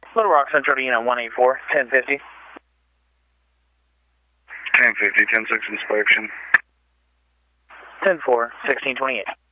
Little Rock Central to Unit 184, 1050. 1050, 10-6 inspection. 10-4, 1628.